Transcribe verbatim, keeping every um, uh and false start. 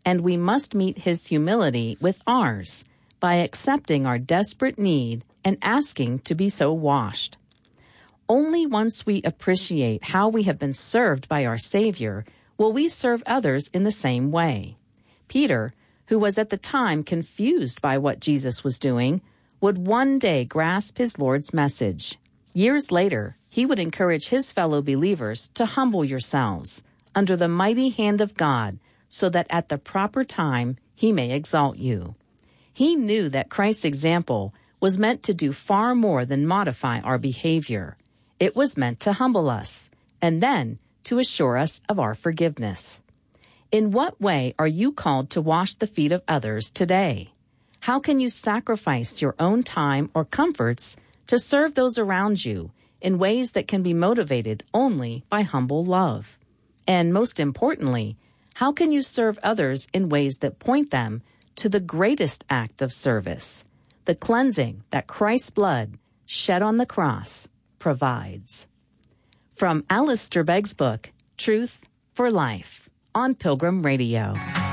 and we must meet his humility with ours by accepting our desperate need and asking to be so washed. Only once we appreciate how we have been served by our Savior will we serve others in the same way. Peter, who was at the time confused by what Jesus was doing, would one day grasp his Lord's message. Years later, he would encourage his fellow believers to humble yourselves under the mighty hand of God so that at the proper time he may exalt you. He knew that Christ's example was meant to do far more than modify our behavior. It was meant to humble us, and then to assure us of our forgiveness. In what way are you called to wash the feet of others today? How can you sacrifice your own time or comforts to serve those around you in ways that can be motivated only by humble love? And most importantly, how can you serve others in ways that point them to the greatest act of service, the cleansing that Christ's blood, shed on the cross, provides? From Alice Strabeg's book, Truth for Life, on Pilgrim Radio.